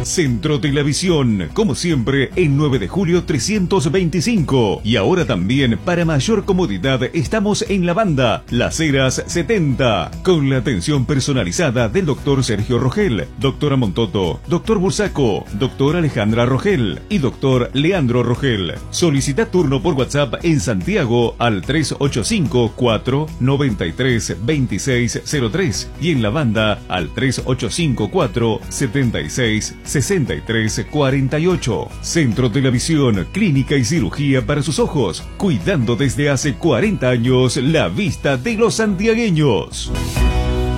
Centro de la Visión, como siempre, en 9 de julio 325. Y ahora también, para mayor comodidad, estamos en La Banda, Las Heras 70, con la atención personalizada del doctor Sergio Rogel, doctora Montoto, doctor Bursaco, doctora Alejandra Rogel y doctor Leandro Rogel. Solicita turno por WhatsApp en Santiago al 385-493-2603 y en La Banda al 385-476-6348. Centro de la Visión, clínica y cirugía para sus ojos, cuidando desde hace 40 años la vista de los santiagueños.